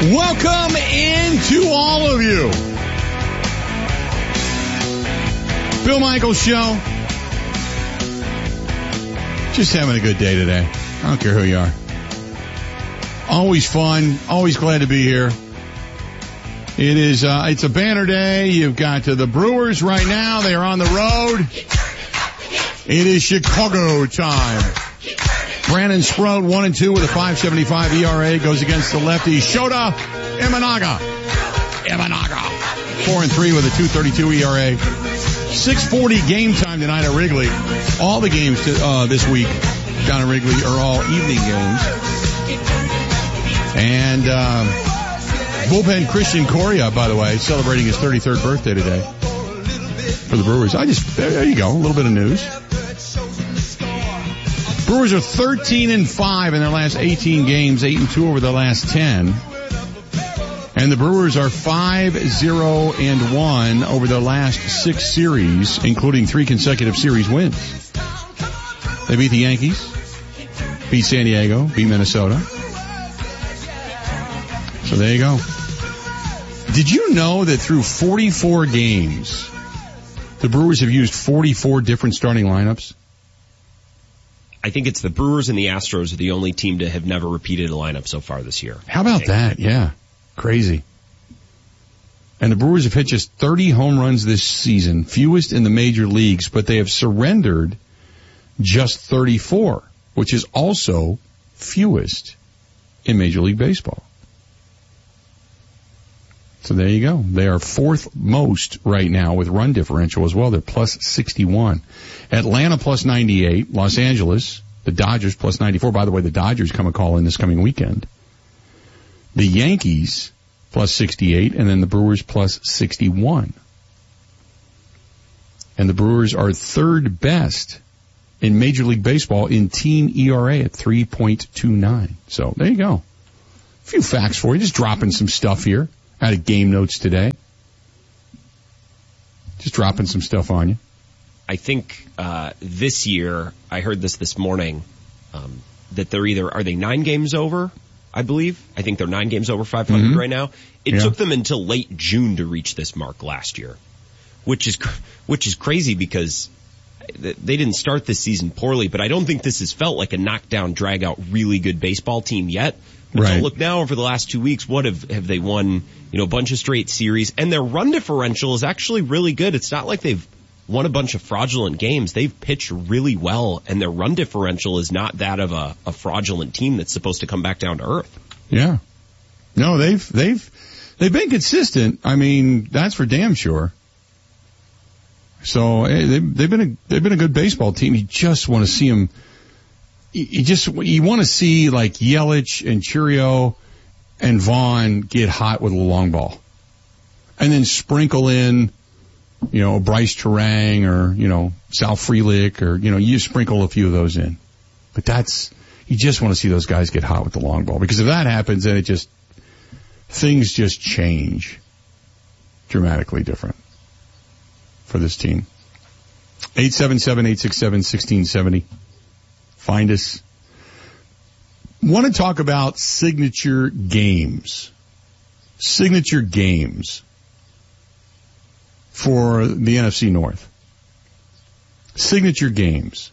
Welcome into all of you. Bill Michaels Show. Just having a good day today. I don't care who you are. Always fun. Always glad to be here. It is, it's a banner day. You've got the Brewers right now. They are on the road. It is Chicago time. Brandon Sproat, 1-2 with a 5.75 ERA, goes against the lefty Shota Imanaga. 4-3 with a 2.32 ERA. 6:40 game time tonight at Wrigley. All the games this week down at Wrigley are all evening games. And bullpen Christian Correa, by the way, celebrating his 33rd birthday today for the Brewers. There you go, a little bit of news. Brewers are 13-5 in their last 18 games, 8-2 over their last 10. And the Brewers are 5-0-1 over their last 6 series, including 3 consecutive series wins. They beat the Yankees, beat San Diego, beat Minnesota. So there you go. Did you know that through 44 games, the Brewers have used 44 different starting lineups? I think it's the Brewers and the Astros are the only team to have never repeated a lineup so far this year. How about that? Yeah. Crazy. And the Brewers have hit just 30 home runs this season, fewest in the major leagues, but they have surrendered just 34, which is also fewest in Major League Baseball. So there you go. They are 4th most right now with run differential as well. They're plus 61. Atlanta plus 98. Los Angeles, the Dodgers plus 94. By the way, the Dodgers come a call in this coming weekend. The Yankees plus 68, and then the Brewers plus 61. And the Brewers are 3rd best in Major League Baseball in team ERA at 3.29. So there you go. A few facts for you. Just dropping some stuff here out of Game Notes today. Just dropping some stuff on you. I think this year, I heard this morning, that they're are they 9 games over? I believe. I think they're 9 games over 500 right now. It took them until late June to reach this mark last year, which is crazy because they didn't start this season poorly, but I don't think this has felt like a knockdown, drag-out, really good baseball team yet. Right. So look now over the last 2 weeks, what have they won, a bunch of straight series, and their run differential is actually really good. It's not like they've won a bunch of fraudulent games. They've pitched really well, and their run differential is not that of a fraudulent team that's supposed to come back down to earth. Yeah. No, they've been consistent. I mean, that's for damn sure. So they've been a good baseball team. You just want to see them. You want to see like Yelich and Churio and Vaughn get hot with a long ball, and then sprinkle in, Bryce Terang or Sal Frelick or you sprinkle a few of those in. But you just want to see those guys get hot with the long ball, because if that happens, then things just change dramatically different for this team. 877-867-1670. Find us. Want to talk about signature games. Signature games for the NFC North. Signature games.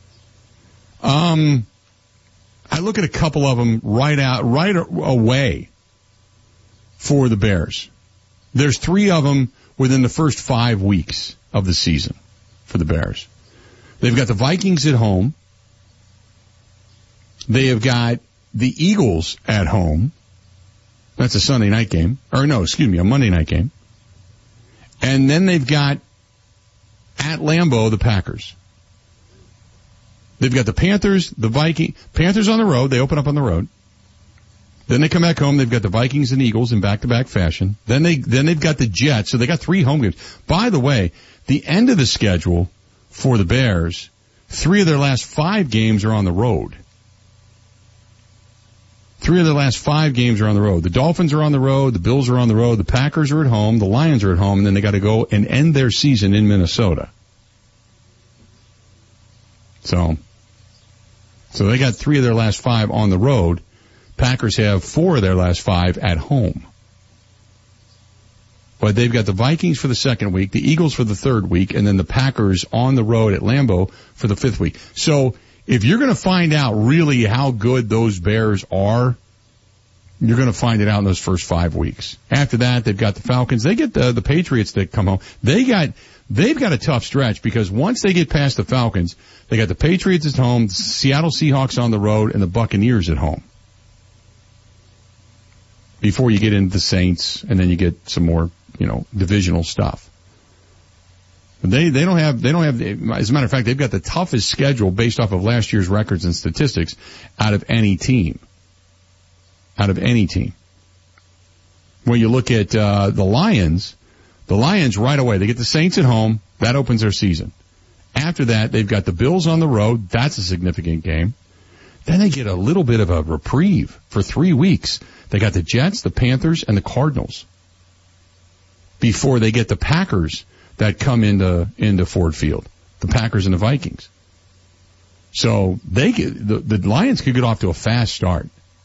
I look at a couple of them right away for the Bears. There's 3 of them within the first 5 weeks of the season for the Bears. They've got the Vikings at home. They have got the Eagles at home. That's a Sunday night game. A Monday night game. And then they've got at Lambeau the Packers. They've got the Panthers, the Vikings. Panthers on the road. They open up on the road. Then they come back home. They've got the Vikings and Eagles in back-to-back fashion. Then they've got the Jets. So they got 3 home games. By the way, the end of the schedule for the Bears, 3 of their last 5 games are on the road. 3 of their last 5 games are on the road. The Dolphins are on the road. The Bills are on the road. The Packers are at home. The Lions are at home. And then they got to go and end their season in Minnesota. So they got 3 of their last 5 on the road. Packers have 4 of their last 5 at home. But they've got the Vikings for the second week, the Eagles for the third week, and then the Packers on the road at Lambeau for the 5th week. So if you're going to find out really how good those Bears are, you're going to find it out in those first 5 weeks. After that, they've got the Falcons. They get the Patriots that come home. They've got a tough stretch because once they get past the Falcons, they got the Patriots at home, the Seattle Seahawks on the road, and the Buccaneers at home. Before you get into the Saints, and then you get some more, divisional stuff. They don't have, as a matter of fact, they've got the toughest schedule based off of last year's records and statistics out of any team. When you look at, the Lions right away, they get the Saints at home, that opens their season. After that, they've got the Bills on the road, that's a significant game. Then they get a little bit of a reprieve for 3 weeks. They got the Jets, the Panthers, and the Cardinals. Before they get the Packers that come into Ford Field. The Packers and the Vikings. So the Lions could get off to a fast start.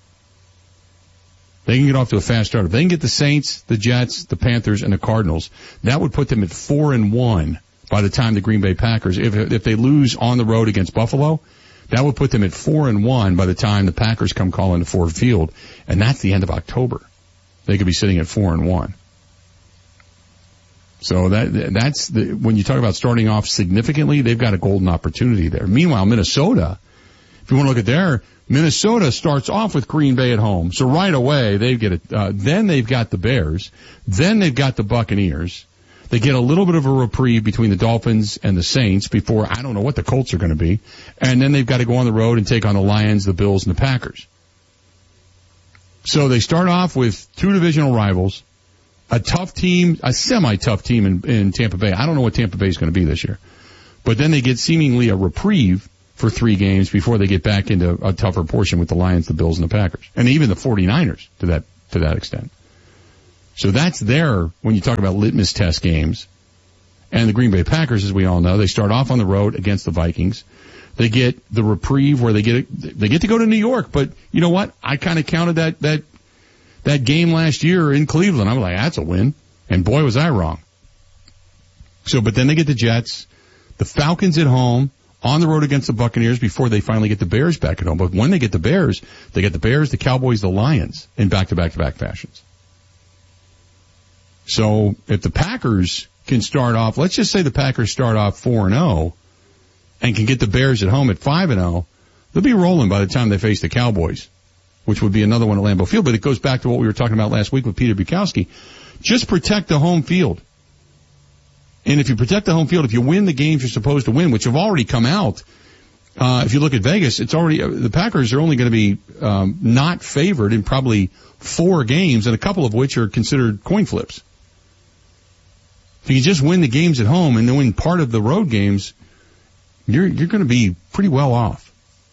They can get off to a fast start. If they can get the Saints, the Jets, the Panthers, and the Cardinals, that would put them at 4-1 by the time the Green Bay Packers, if they lose on the road against Buffalo, that would put them at 4-1 by the time the Packers come calling to Ford Field, and that's the end of October. They could be sitting at 4-1. So that's when you talk about starting off significantly, they've got a golden opportunity there. Meanwhile, Minnesota, if you want to look at Minnesota starts off with Green Bay at home. So right away, they get it, then they've got the Bears, then they've got the Buccaneers. They get a little bit of a reprieve between the Dolphins and the Saints before, I don't know what the Colts are going to be. And then they've got to go on the road and take on the Lions, the Bills, and the Packers. So they start off with 2 divisional rivals, a tough team, a semi-tough team in Tampa Bay. I don't know what Tampa Bay is going to be this year. But then they get seemingly a reprieve for 3 games before they get back into a tougher portion with the Lions, the Bills, and the Packers. And even the 49ers to that extent. So that's when you talk about litmus test games. And the Green Bay Packers, as we all know, they start off on the road against the Vikings. They get the reprieve where they get to go to New York. But you know what? I kind of counted that game last year in Cleveland. I was like, that's a win. And boy, was I wrong. But then they get the Jets, the Falcons at home, on the road against the Buccaneers before they finally get the Bears back at home. But when they get the Bears, the Cowboys, the Lions in back-to-back-to-back fashions. So if the Packers can start off, let's just say the Packers start off 4-0 and can get the Bears at home at 5-0, they'll be rolling by the time they face the Cowboys, which would be another one at Lambeau Field. But it goes back to what we were talking about last week with Peter Bukowski. Just protect the home field. And if you protect the home field, if you win the games you're supposed to win, which have already come out, if you look at Vegas, the Packers are only going to be not favored in probably 4 games, and a couple of which are considered coin flips. If you just win the games at home and then win part of the road games, you're going to be pretty well off.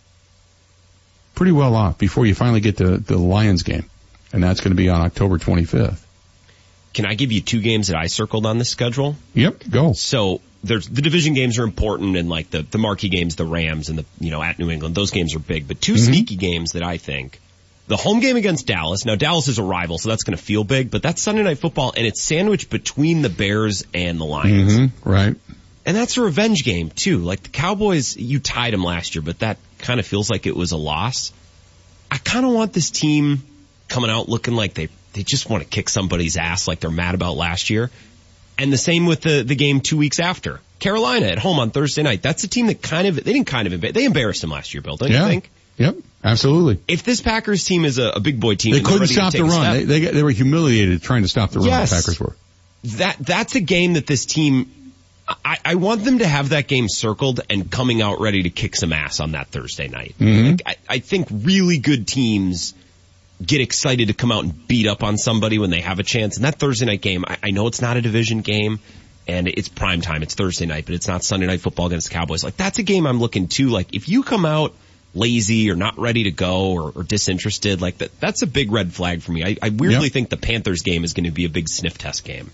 Pretty well off before you finally get to the Lions game. And that's going to be on October 25th. Can I give you 2 games that I circled on this schedule? Yep, go. So the division games are important, and like the marquee games, the Rams and at New England, those games are big. But 2 sneaky games that I think. The home game against Dallas. Now, Dallas is a rival, so that's going to feel big, but that's Sunday Night Football, and it's sandwiched between the Bears and the Lions. Mm-hmm, right. And that's a revenge game, too. Like, the Cowboys, you tied them last year, but that kind of feels like it was a loss. I kind of want this team coming out looking like they just want to kick somebody's ass like they're mad about last year. And the same with the game 2 weeks after. Carolina at home on Thursday night. That's a team that they embarrassed them last year, Bill, don't you think? Yep, absolutely. If this Packers team is a big boy team, they couldn't stop the run. They were humiliated trying to stop the run. Yes. The Packers were. That's a game that this team. I want them to have that game circled and coming out ready to kick some ass on that Thursday night. Mm-hmm. I think really good teams get excited to come out and beat up on somebody when they have a chance. And that Thursday night game, I know it's not a division game. And it's prime time. It's Thursday night, but it's not Sunday Night Football against the Cowboys. Like, that's a game I'm looking to. Like, if you come out lazy or not ready to go or disinterested, like that's a big red flag for me. I weirdly think the Panthers game is going to be a big sniff test game.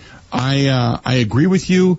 I agree with you.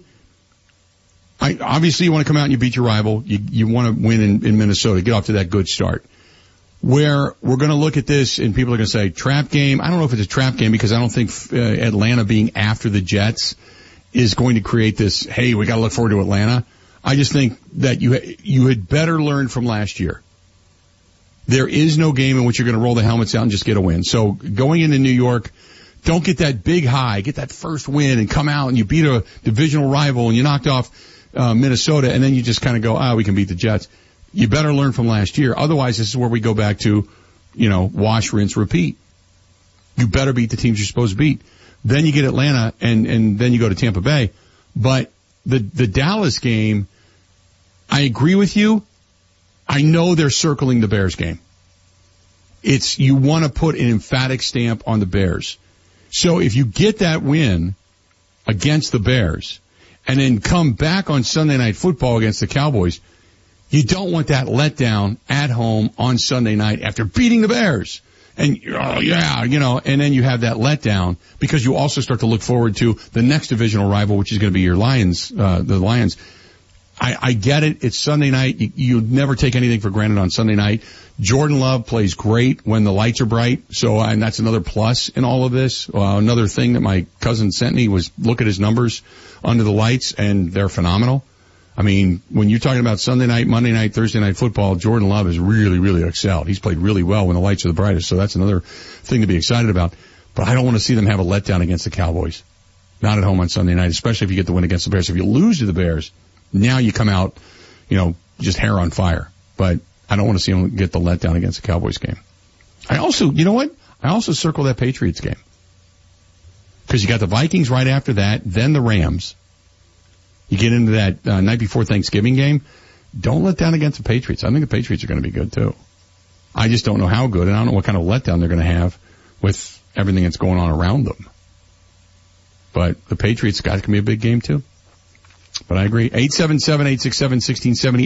Obviously you want to come out and you beat your rival. You want to win in Minnesota, get off to that good start. where we're going to look at this and people are going to say trap game. I don't know if it's a trap game because I don't think Atlanta being after the Jets is going to create this, hey, we got to look forward to Atlanta. I just think that you had better learn from last year. There is no game in which you're going to roll the helmets out and just get a win. So going into New York, don't get that big high, get that first win and come out and you beat a divisional rival and you knocked off Minnesota and then you just kind of go, we can beat the Jets. You better learn from last year. Otherwise, this is where we go back to, wash, rinse, repeat. You better beat the teams you're supposed to beat. Then you get Atlanta and then you go to Tampa Bay. But the Dallas game, I agree with you. I know they're circling the Bears game. You want to put an emphatic stamp on the Bears. So if you get that win against the Bears and then come back on Sunday Night Football against the Cowboys, you don't want that letdown at home on Sunday night after beating the Bears. And, and then you have that letdown because you also start to look forward to the next divisional rival, which is going to be your Lions, the Lions. I get it. It's Sunday night. You never take anything for granted on Sunday night. Jordan Love plays great when the lights are bright. And that's another plus in all of this. Another thing that my cousin sent me was look at his numbers under the lights and they're phenomenal. I mean, when you're talking about Sunday night, Monday night, Thursday night football, Jordan Love has really, really excelled. He's played really well when the lights are the brightest. So that's another thing to be excited about. But I don't want to see them have a letdown against the Cowboys. Not at home on Sunday night, especially if you get the win against the Bears. If you lose to the Bears, now you come out, just hair on fire. But I don't want to see them get the letdown against the Cowboys game. I also, I also circle that Patriots game. Because you got the Vikings right after that, then the Rams. You get into that night before Thanksgiving game, don't let down against the Patriots. I think the Patriots are going to be good too. I just don't know how good, and I don't know what kind of letdown they're going to have with everything that's going on around them. But the Patriots guys can be a big game too. But I agree. 877-867-1670,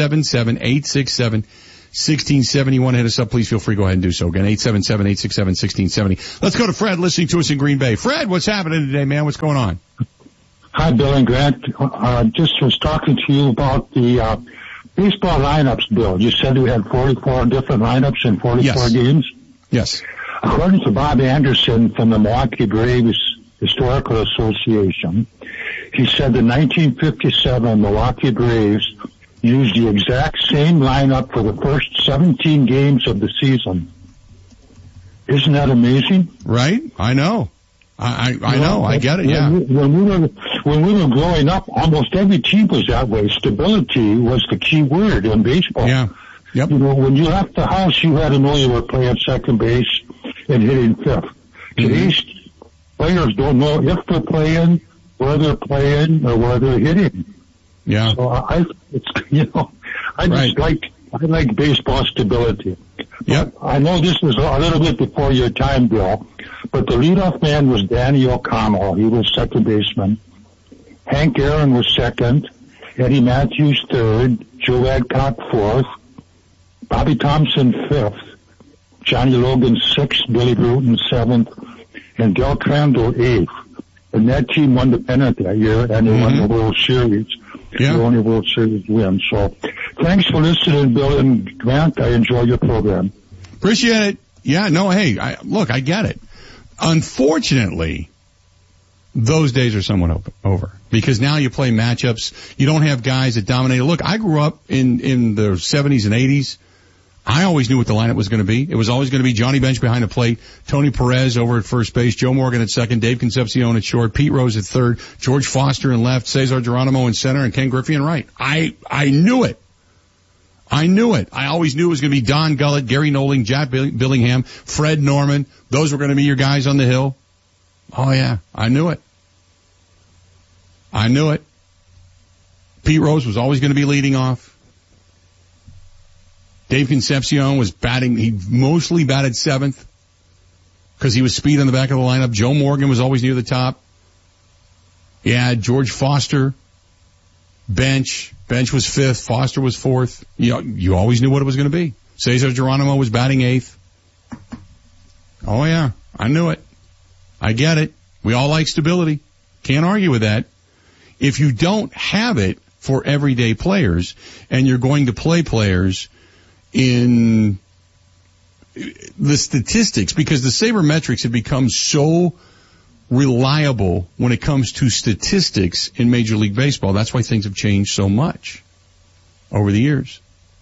877-867-1670. You want to hit us up, please feel free. Go ahead and do so. Again, 877-867-1670. Let's go to Fred listening to us in Green Bay. Fred, what's happening today, man? What's going on? Hi, Bill and Grant. Just was talking to you about the baseball lineups, Bill. You said we had 44 different lineups in 44 games? Yes. According to Bob Anderson from the Milwaukee Braves Historical Association, he said the 1957 Milwaukee Braves used the exact same lineup for the first 17 games of the season. Isn't that amazing? Right? I know. I know. I get it. Yeah. When we were growing up, almost every team was that way. Stability was the key word in baseball. Yeah. Yep. When you left the house, you had to know you were playing second base and hitting fifth. Today's players don't know if they're playing, where they're playing, or where they're hitting. Yeah. So I like baseball stability. Yep. I know this was a little bit before your time, Bill, but the leadoff man was Danny O'Connell. He was second baseman. Hank Aaron was second. Eddie Matthews third. Joe Adcock fourth. Bobby Thompson fifth. Johnny Logan sixth. Billy Bruton seventh. And Del Crandall eighth. And that team won the pennant that year, and they won the World Series. Yeah. The only World Series win. So thanks for listening, Bill and Grant. I enjoy your program. Appreciate it. Yeah, no, hey, I get it. Unfortunately, those days are somewhat over because now you play matchups. You don't have guys that dominate. Look, I grew up in the 70s and 80s. I always knew what the lineup was going to be. It was always going to be Johnny Bench behind the plate, Tony Perez over at first base, Joe Morgan at second, Dave Concepcion at short, Pete Rose at third, George Foster in left, Cesar Geronimo in center, and Ken Griffey in right. I knew it. I always knew it was going to be Don Gullett, Gary Noling, Jack Billingham, Fred Norman. Those were going to be your guys on the hill. Oh yeah, I knew it. Pete Rose was always going to be leading off. Dave Concepcion was batting, he mostly batted seventh because he was speed on the back of the lineup. Joe Morgan was always near the top. Yeah, George Foster, Bench was fifth, Foster was fourth. You always knew what it was going to be. Cesar Geronimo was batting eighth. Oh yeah, I knew it. I get it. We all like stability. Can't argue with that. If you don't have it for everyday players and you're going to play players in the statistics, because the sabermetrics have become so reliable when it comes to statistics in Major League Baseball. That's why things have changed so much over the years.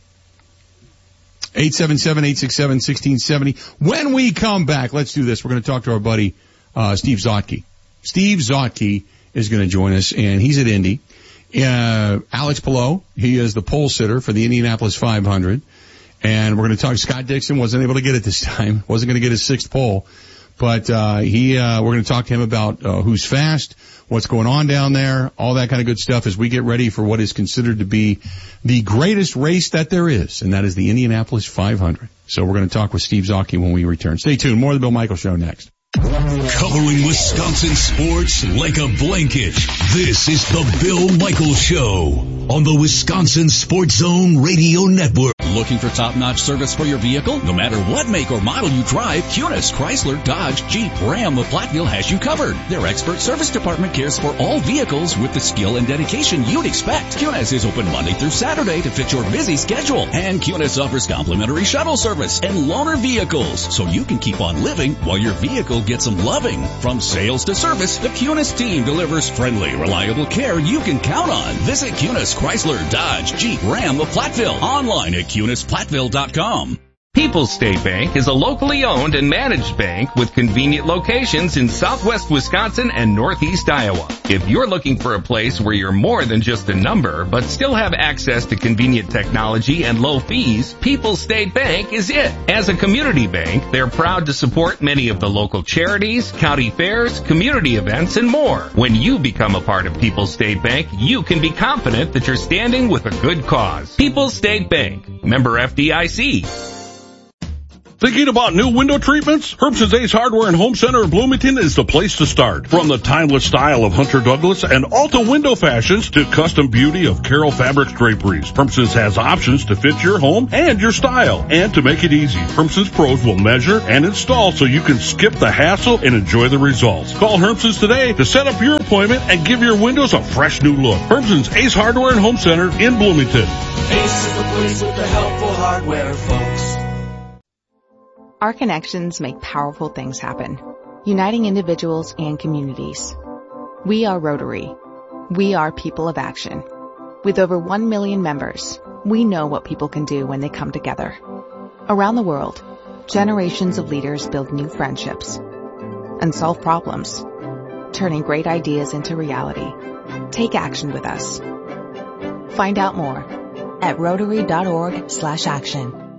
877-867-1670. When we come back, let's do this. We're going to talk to our buddy Steve Zotke. Steve Zotke is going to join us, and he's at Indy. Alex Pillow, he is the pole sitter for the Indianapolis 500. And we're going to talk. Scott Dixon wasn't able to get it this time. Wasn't going to get his sixth pole. But we're going to talk to him about who's fast, what's going on down there, all that kind of good stuff as we get ready for what is considered to be the greatest race that there is, and that is the Indianapolis 500. So we're going to talk with Steve Zotke when we return. Stay tuned. More of the Bill Michaels Show next. Covering Wisconsin sports like a blanket. This is the Bill Michaels Show on the Wisconsin Sports Zone Radio Network. Looking for top-notch service for your vehicle? No matter what make or model you drive, Kunis, Chrysler, Dodge, Jeep, Ram of Platteville has you covered. Their expert service department cares for all vehicles with the skill and dedication you'd expect. Kunis is open Monday through Saturday to fit your busy schedule. And Kunis offers complimentary shuttle service and loaner vehicles, so you can keep on living while your vehicle gets some loving. From sales to service, the Kunis team delivers friendly, reliable care you can count on. Visit Kunis, Chrysler, Dodge, Jeep, Ram of Platteville. Online at KunisPlatteville.com. People's State Bank is a locally owned and managed bank with convenient locations in southwest Wisconsin and northeast Iowa. If you're looking for a place where you're more than just a number, but still have access to convenient technology and low fees, People's State Bank is it. As a community bank, they're proud to support many of the local charities, county fairs, community events, and more. When you become a part of People's State Bank, you can be confident that you're standing with a good cause. People's State Bank, member FDIC. Thinking about new window treatments? Herbst's Ace Hardware and Home Center in Bloomington is the place to start. From the timeless style of Hunter Douglas and Alta window fashions to custom beauty of Carroll Fabrics draperies, Herbst's has options to fit your home and your style. And to make it easy, Herbst's pros will measure and install so you can skip the hassle and enjoy the results. Call Herbst's today to set up your appointment and give your windows a fresh new look. Herbst's Ace Hardware and Home Center in Bloomington. Ace is the place with the helpful hardware, folks. Our connections make powerful things happen, uniting individuals and communities. We are Rotary. We are people of action. With over 1 million members, we know what people can do when they come together. Around the world, generations of leaders build new friendships and solve problems, turning great ideas into reality. Take action with us. Find out more at Rotary.org/action.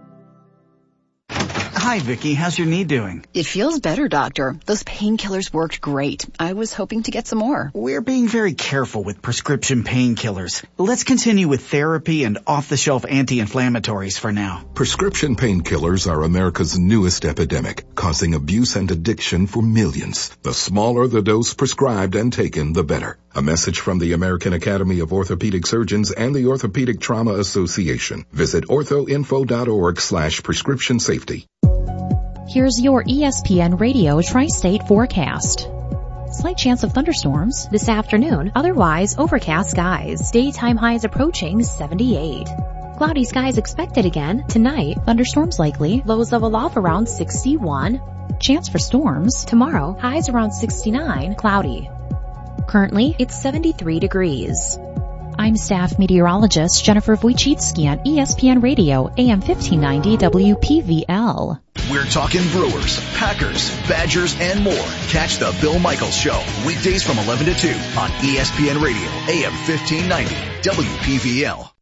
Hi, Vicki. How's your knee doing? It feels better, doctor. Those painkillers worked great. I was hoping to get some more. We're being very careful with prescription painkillers. Let's continue with therapy and off-the-shelf anti-inflammatories for now. Prescription painkillers are America's newest epidemic, causing abuse and addiction for millions. The smaller the dose prescribed and taken, the better. A message from the American Academy of Orthopedic Surgeons and the Orthopedic Trauma Association. Visit orthoinfo.org/prescription safety. Here's your ESPN Radio Tri-State forecast. Slight chance of thunderstorms this afternoon, otherwise overcast skies. Daytime highs approaching 78. Cloudy skies expected again tonight. Thunderstorms likely. Lows level off around 61. Chance for storms tomorrow. Highs around 69. Cloudy. Currently, it's 73 degrees. I'm staff meteorologist Jennifer Wojcicki on ESPN Radio, AM 1590 WPVL. We're talking Brewers, Packers, Badgers, and more. Catch the Bill Michaels Show, weekdays from 11 to 2 on ESPN Radio, AM 1590 WPVL.